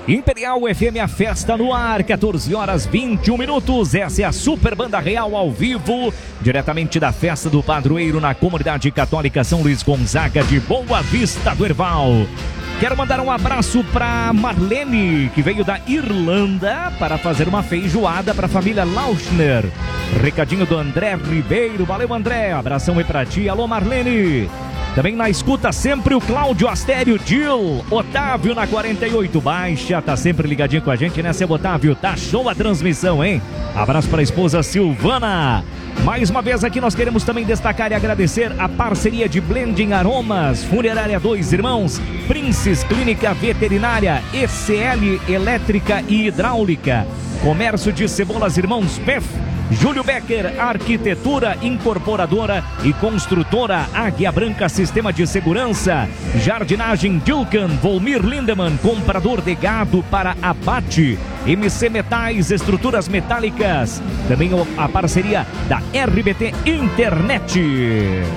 Imperial FM, a festa no ar, 14 horas 21 minutos. Essa é a Super Banda Real ao vivo, diretamente da festa do padroeiro na comunidade católica São Luís Gonzaga de Boa Vista do Herval. Quero mandar um abraço para Marlene, que veio da Irlanda para fazer uma feijoada para a família Lauschner. Recadinho do André Ribeiro. Valeu, André. Abração aí para ti. Alô, Marlene. Também na escuta sempre o Cláudio Astério Gil. Otávio na 48 Baixa. Tá sempre ligadinho com a gente, né, seu Otávio? Tá show a transmissão, hein? Abraço para a esposa Silvana. Mais uma vez aqui nós queremos também destacar e agradecer a parceria de Blending Aromas, Funerária Dois Irmãos, Princes Clínica Veterinária, ECL Elétrica e Hidráulica, Comércio de Cebolas Irmãos Pef, Júlio Becker, Arquitetura Incorporadora e Construtora Águia Branca Sistema de Segurança, Jardinagem Dilcan, Volmir Lindemann, comprador de gado para abate, MC Metais, estruturas metálicas, também a parceria da RBT Internet.